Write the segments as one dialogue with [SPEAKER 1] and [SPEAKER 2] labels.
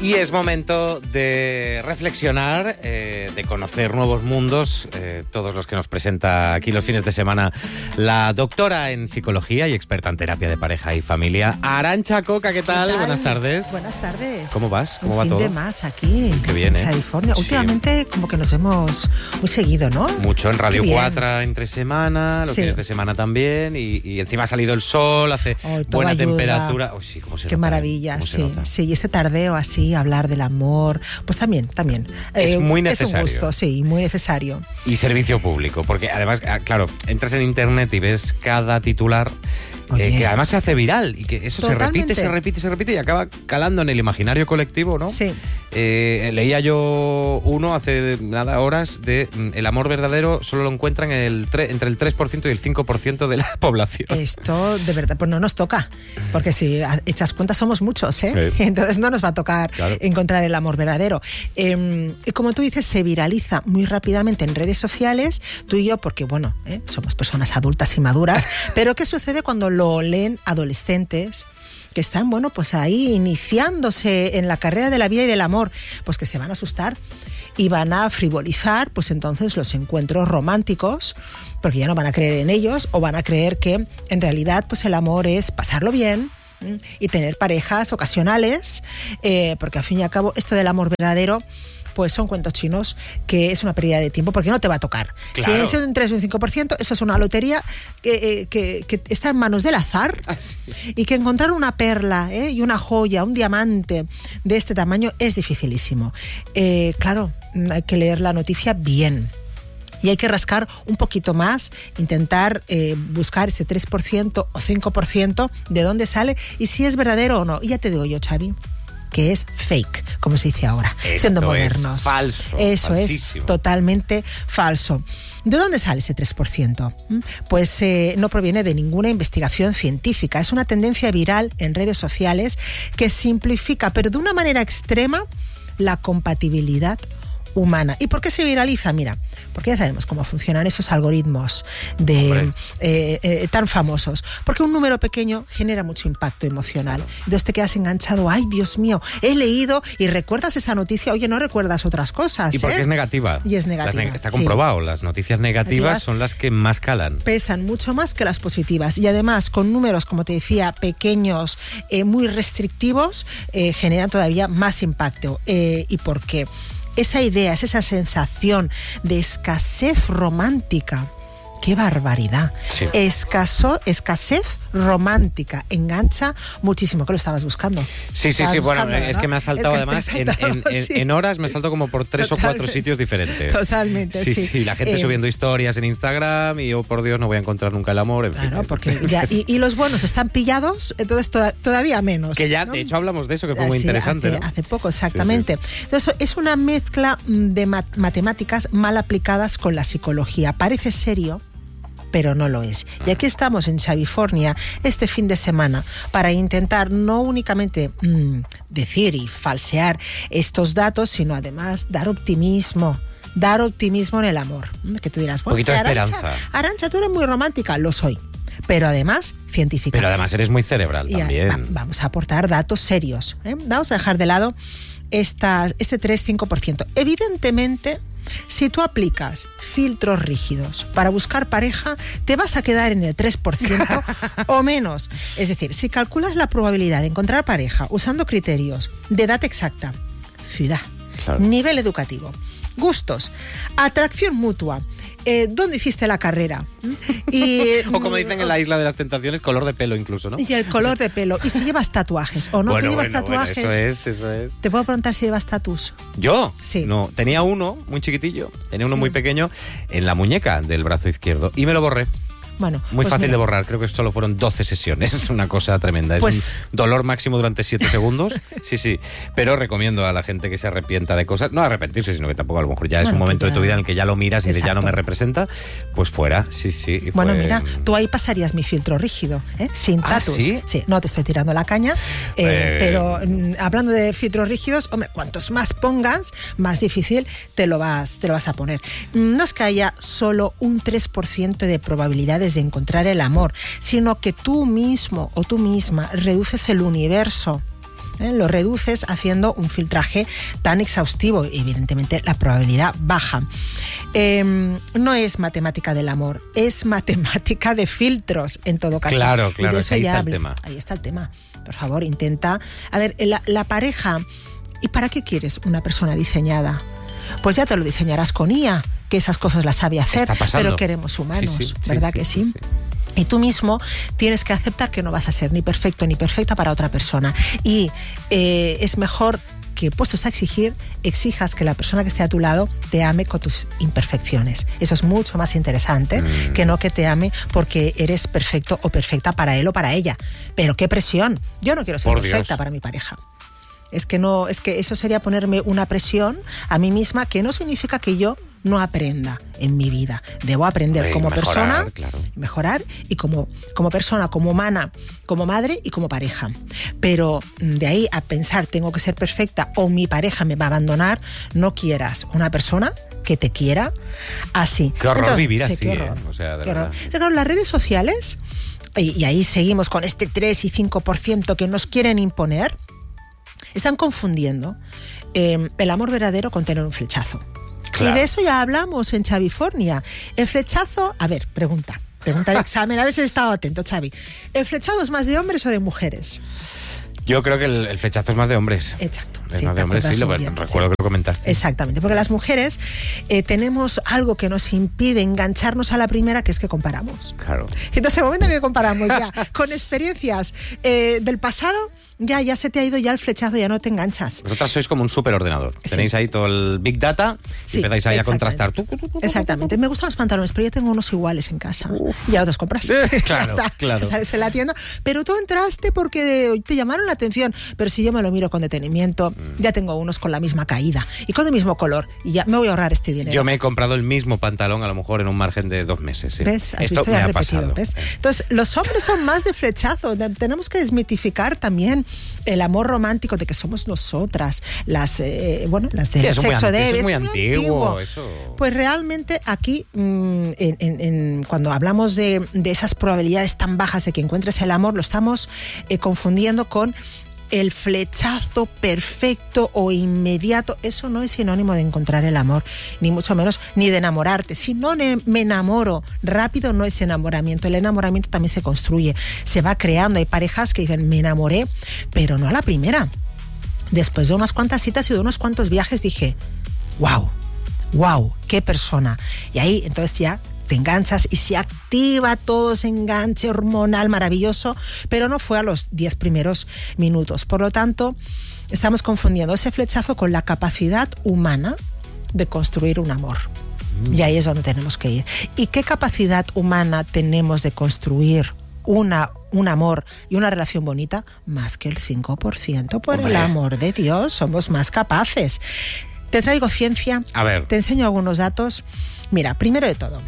[SPEAKER 1] Y es momento de reflexionar, de conocer nuevos mundos, todos los que nos presenta aquí los fines de semana la doctora en psicología y experta en terapia de pareja y familia, Arantxa Coca. ¿Qué tal? Buenas tardes.
[SPEAKER 2] Buenas tardes.
[SPEAKER 1] ¿Cómo vas? ¿Cómo va todo?
[SPEAKER 2] Un fin de más aquí,
[SPEAKER 1] Qué bien,
[SPEAKER 2] en California.
[SPEAKER 1] Sí.
[SPEAKER 2] Últimamente como que nos vemos muy seguido, ¿no?
[SPEAKER 1] Mucho en Radio 4 entre semana, los fines de semana también, y encima ha salido el sol, hace buena temperatura. Oh, sí, ¿cómo se
[SPEAKER 2] Qué
[SPEAKER 1] nota,
[SPEAKER 2] maravilla,
[SPEAKER 1] sí.
[SPEAKER 2] Sí, y este tardeo así, hablar del amor, pues también.
[SPEAKER 1] Es muy necesario.
[SPEAKER 2] Es un gusto, sí, muy necesario.
[SPEAKER 1] Y servicio público, porque además, claro, entras en internet y ves cada titular que además se hace viral y que eso
[SPEAKER 2] Totalmente.
[SPEAKER 1] se repite y acaba calando en el imaginario colectivo, ¿no?
[SPEAKER 2] Sí.
[SPEAKER 1] Leía yo uno hace nada horas de el amor verdadero solo lo encuentran entre el 3% y el 5% de la población.
[SPEAKER 2] Esto de verdad pues no nos toca, porque si echas cuenta somos muchos, entonces no nos va a tocar encontrar el amor verdadero. Y como tú dices, se viraliza muy rápidamente en redes sociales, tú y yo, porque bueno, somos personas adultas y maduras, pero ¿qué sucede cuando lo leen adolescentes que están, bueno, pues ahí iniciándose en la carrera de la vida y del amor? Pues que se van a asustar y van a frivolizar, pues entonces los encuentros románticos, porque ya no van a creer en ellos, o van a creer que en realidad pues el amor es pasarlo bien y tener parejas ocasionales, porque al fin y al cabo esto del amor verdadero pues son cuentos chinos, que es una pérdida de tiempo porque no te va a tocar.
[SPEAKER 1] Claro.
[SPEAKER 2] Si es un 3 o un 5%, eso es una lotería que está en manos del azar. Y que encontrar una perla y una joya, un diamante de este tamaño es dificilísimo. Claro, hay que leer la noticia bien. Y hay que rascar un poquito más, intentar buscar ese 3% o 5% de dónde sale y si es verdadero o no. Y ya te digo yo, Xavi, que es fake, como se dice ahora, siendo modernos.
[SPEAKER 1] Es falso.
[SPEAKER 2] Eso
[SPEAKER 1] falsísimo.
[SPEAKER 2] Es totalmente falso. ¿De dónde sale ese 3%? Pues no proviene de ninguna investigación científica. Es una tendencia viral en redes sociales que simplifica, pero de una manera extrema, la compatibilidad humana. ¿Y por qué se viraliza? Mira, porque ya sabemos cómo funcionan esos algoritmos tan famosos. Porque un número pequeño genera mucho impacto emocional. Entonces te quedas enganchado. ¡Ay, Dios mío! He leído y recuerdas esa noticia. Oye, no recuerdas otras cosas.
[SPEAKER 1] Y porque es negativa.
[SPEAKER 2] Y es negativa.
[SPEAKER 1] Está comprobado. Las noticias negativas son las que más calan.
[SPEAKER 2] Pesan mucho más que las positivas. Y además, con números, como te decía, pequeños, muy restrictivos, generan todavía más impacto. ¿Y por qué? Esa idea, es esa sensación de escasez romántica. ¡Qué barbaridad!
[SPEAKER 1] Sí.
[SPEAKER 2] Escasez romántica. Engancha muchísimo. ¿Qué lo estabas buscando?
[SPEAKER 1] Sí. Bueno, es que me ha saltado además en horas, me ha saltado como por 3 o 4 sitios diferentes.
[SPEAKER 2] Totalmente, sí.
[SPEAKER 1] Sí, la gente subiendo historias en Instagram y yo, por Dios, no voy a encontrar nunca el amor. En
[SPEAKER 2] claro,
[SPEAKER 1] fin,
[SPEAKER 2] porque ya, y los buenos están pillados, entonces todavía menos.
[SPEAKER 1] Que ya, ¿no? De hecho, hablamos de eso, que fue muy interesante.
[SPEAKER 2] Hace poco, exactamente. Sí. Entonces, es una mezcla de matemáticas mal aplicadas con la psicología. Parece serio, pero no lo es. Y aquí estamos en California este fin de semana para intentar no únicamente decir y falsear estos datos, sino además dar optimismo en el amor. Que tú dirás, bueno,
[SPEAKER 1] un poquito de esperanza.
[SPEAKER 2] Arantxa, tú eres muy romántica. Lo soy. Pero además científica.
[SPEAKER 1] Pero además eres muy cerebral también.
[SPEAKER 2] Vamos a aportar datos serios. Vamos a dejar de lado este 3-5%. Evidentemente, si tú aplicas filtros rígidos para buscar pareja, te vas a quedar en el 3% o menos. Es decir, si calculas la probabilidad de encontrar pareja usando criterios de edad exacta, ciudad, nivel educativo, gustos, atracción mutua, ¿dónde hiciste la carrera?
[SPEAKER 1] O como dicen en la Isla de las Tentaciones, color de pelo incluso, ¿no?
[SPEAKER 2] Y el color de pelo. Y si llevas tatuajes o no.
[SPEAKER 1] Bueno,
[SPEAKER 2] ¿Tú llevas tatuajes?
[SPEAKER 1] Eso es.
[SPEAKER 2] ¿Te puedo preguntar si llevas tatus?
[SPEAKER 1] ¿Yo?
[SPEAKER 2] Sí.
[SPEAKER 1] No, tenía uno muy chiquitillo, tenía uno muy pequeño en la muñeca del brazo izquierdo y me lo borré.
[SPEAKER 2] Bueno,
[SPEAKER 1] muy fácil de borrar, creo que solo fueron 12 sesiones, es una cosa tremenda, es un dolor máximo durante 7 segundos, sí, pero recomiendo a la gente que se arrepienta de cosas, no arrepentirse, sino que tampoco a lo mejor ya es un momento de tu vida en el que ya lo miras y dices, ya no me representa, pues fuera, sí.
[SPEAKER 2] Bueno, mira, tú ahí pasarías mi filtro rígido, sin tatus.
[SPEAKER 1] ¿Sí?
[SPEAKER 2] Sí, no te estoy tirando la caña, pero hablando de filtros rígidos, hombre, cuantos más pongas, más difícil te lo vas a poner. No es que haya solo un 3% de probabilidades de encontrar el amor, sino que tú mismo o tú misma reduces el universo Lo reduces haciendo un filtraje tan exhaustivo. Evidentemente la probabilidad baja. No es matemática del amor, es matemática de filtros en todo caso.
[SPEAKER 1] Claro, ahí está el tema.
[SPEAKER 2] Ahí está el tema. Por favor, intenta... A ver, la pareja... ¿Y para qué quieres una persona diseñada? Pues ya te lo diseñarás con IA, que esas cosas las sabe hacer, pero queremos humanos, ¿verdad que sí? Y tú mismo tienes que aceptar que no vas a ser ni perfecto ni perfecta para otra persona. Y es mejor que, puestos a exigir, exijas que la persona que esté a tu lado te ame con tus imperfecciones. Eso es mucho más interesante que no que te ame porque eres perfecto o perfecta para él o para ella. Pero qué presión. Yo no quiero ser perfecta para mi pareja. Es que eso sería ponerme una presión a mí misma, que no significa que yo no aprenda en mi vida. Debo aprender como persona, mejorar, y como persona, como humana, como madre y como pareja. Pero de ahí a pensar tengo que ser perfecta o mi pareja me va a abandonar, no quieras una persona que te quiera así.
[SPEAKER 1] Qué horror vivir así.
[SPEAKER 2] Qué horror. O sea, de verdad. Claro, las redes sociales, y ahí seguimos con este 3 y 5% que nos quieren imponer, están confundiendo el amor verdadero con tener un flechazo. Claro. Y de eso ya hablamos en Chavifornia. El flechazo, a ver, pregunta de examen, a ver si has estado atento, Xavi. ¿El flechazo es más de hombres o de mujeres?
[SPEAKER 1] Yo creo que el flechazo es más de hombres.
[SPEAKER 2] Exacto.
[SPEAKER 1] Es más de hombres, sí, recuerdo que lo comentaste.
[SPEAKER 2] Exactamente, porque las mujeres tenemos algo que nos impide engancharnos a la primera, que es que comparamos.
[SPEAKER 1] Claro.
[SPEAKER 2] Entonces, el momento en que comparamos ya con experiencias del pasado, ya se te ha ido ya el flechazo, ya no te enganchas.
[SPEAKER 1] Vosotras sois como un superordenador. Sí. Tenéis ahí todo el Big Data y empezáis ahí a contrastar.
[SPEAKER 2] Exactamente. Me gustan los pantalones, pero yo tengo unos iguales en casa. Ya otros compras.
[SPEAKER 1] Claro, claro.
[SPEAKER 2] Sales en la tienda. Pero tú entraste porque te llamaron la atención. Pero si yo me lo miro con detenimiento, ya tengo unos con la misma caída y con el mismo color. Y ya me voy a ahorrar este dinero.
[SPEAKER 1] Yo me he comprado el mismo pantalón a lo mejor en un margen de 2 meses. ¿Sí?
[SPEAKER 2] ¿Ves? Esto me ha pasado. ¿Ves? Entonces, los hombres son más de flechazo. Tenemos que desmitificar también el amor romántico de que somos nosotras, las del sexo débil.
[SPEAKER 1] Es muy antiguo. Eso.
[SPEAKER 2] Pues realmente aquí, cuando hablamos de esas probabilidades tan bajas de que encuentres el amor, lo estamos confundiendo con el flechazo perfecto o inmediato. Eso no es sinónimo de encontrar el amor, ni mucho menos, ni de enamorarte. Si no me enamoro rápido, no es enamoramiento. El enamoramiento también se construye, se va creando. Hay parejas que dicen, me enamoré, pero no a la primera. Después de unas cuantas citas y de unos cuantos viajes dije, wow, qué persona. Y ahí entonces ya te enganchas y se activa todo ese enganche hormonal maravilloso, pero no fue a los 10 primeros minutos. Por lo tanto, estamos confundiendo ese flechazo con la capacidad humana de construir un amor. Y ahí es donde tenemos que ir. ¿Y qué capacidad humana tenemos de construir un amor y una relación bonita? Más que el 5%. Por el amor de Dios, somos más capaces. Te traigo ciencia.
[SPEAKER 1] A ver.
[SPEAKER 2] Te enseño algunos datos. Mira, primero de todo,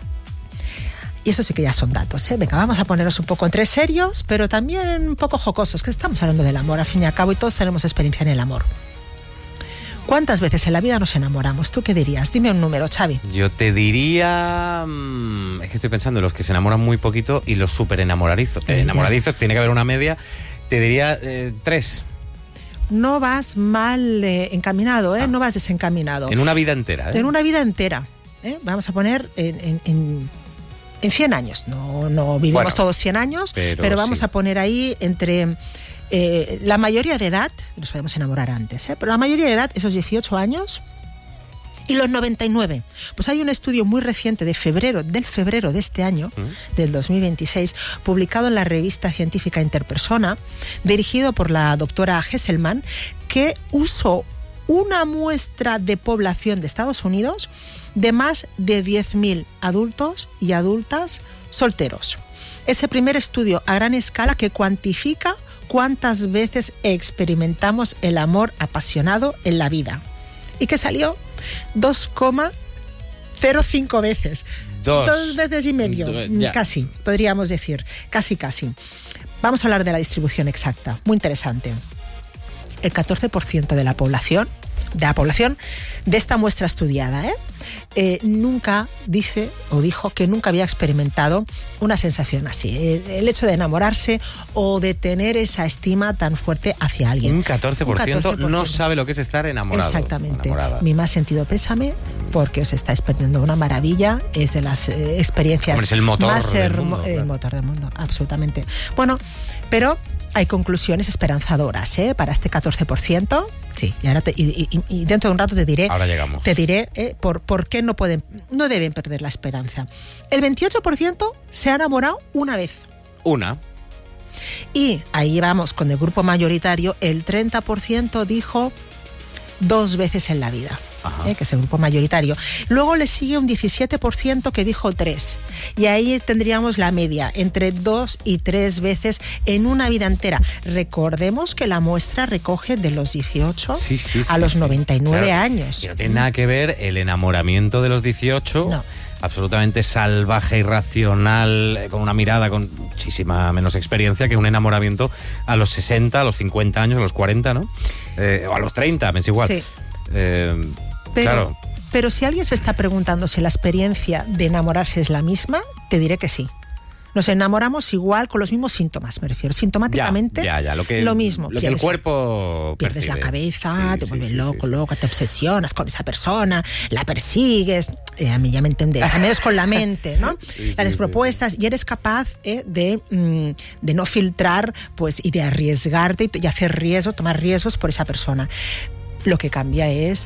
[SPEAKER 2] y eso sí que ya son datos, ¿eh? Venga, vamos a ponernos un poco entre serios, pero también un poco jocosos, que estamos hablando del amor, al fin y al cabo, y todos tenemos experiencia en el amor. ¿Cuántas veces en la vida nos enamoramos? ¿Tú qué dirías? Dime un número, Xavi.
[SPEAKER 1] Yo te diría... es que estoy pensando en los que se enamoran muy poquito y los súper enamoradizos. Enamoradizos, tiene que haber una media. Te diría 3.
[SPEAKER 2] No vas mal encaminado, ¿eh? No vas desencaminado.
[SPEAKER 1] En una vida entera, ¿eh?
[SPEAKER 2] En una vida entera, ¿eh? Vamos a poner en 100 años. No vivimos todos 100 años, pero vamos a poner ahí entre la mayoría de edad, nos podemos enamorar antes, pero la mayoría de edad, esos 18 años, y los 99. Pues hay un estudio muy reciente del febrero de este año, del 2026, publicado en la revista científica Interpersona, dirigido por la doctora Hesselman, que usó una muestra de población de Estados Unidos de más de 10.000 adultos y adultas solteros. Ese primer estudio a gran escala que cuantifica cuántas veces experimentamos el amor apasionado en la vida. ¿Y qué salió? 2,05 veces. 2 veces y medio. Casi, podríamos decir. Casi. Vamos a hablar de la distribución exacta. Muy interesante. El 14% de la población de esta muestra estudiada, nunca dice o dijo que nunca había experimentado una sensación así. El hecho de enamorarse o de tener esa estima tan fuerte hacia alguien.
[SPEAKER 1] Un 14% no sabe lo que es estar enamorado.
[SPEAKER 2] Exactamente. Mi más sentido pésame, porque os estáis perdiendo una maravilla. Es de las experiencias
[SPEAKER 1] es el motor
[SPEAKER 2] más
[SPEAKER 1] del mundo,
[SPEAKER 2] el motor del mundo, absolutamente. Bueno, pero hay conclusiones esperanzadoras, para este 14%. Sí, y, ahora y dentro de un rato te diré.
[SPEAKER 1] Ahora llegamos.
[SPEAKER 2] Te diré por qué no deben perder la esperanza. El 28% se ha enamorado una vez.
[SPEAKER 1] Una.
[SPEAKER 2] Y ahí vamos con el grupo mayoritario. El 30% dijo 2 veces en la vida. Que es el grupo mayoritario. Luego le sigue un 17% que dijo 3. Y ahí tendríamos la media, entre 2 y 3 veces en una vida entera. Recordemos que la muestra recoge de los 18 a los 99 años.
[SPEAKER 1] Y no tiene nada que ver el enamoramiento de los 18... No. Absolutamente salvaje, irracional, con una mirada con muchísima menos experiencia que un enamoramiento a los 60, a los 50 años, a los 40, ¿no? O a los 30, me es igual.
[SPEAKER 2] Sí.
[SPEAKER 1] Claro.
[SPEAKER 2] Pero si alguien se está preguntando si la experiencia de enamorarse es la misma, te diré que sí. Nos enamoramos igual, con los mismos síntomas, me refiero. Sintomáticamente, lo mismo.
[SPEAKER 1] Lo que el cuerpo
[SPEAKER 2] pierdes
[SPEAKER 1] percibe.
[SPEAKER 2] La cabeza, te vuelves loco, te obsesionas con esa persona, la persigues, a mí ya me entendés, a menos con la mente, ¿no? Las propuestas, y eres capaz de no filtrar, pues, y de arriesgarte y hacer tomar riesgos por esa persona. Lo que cambia es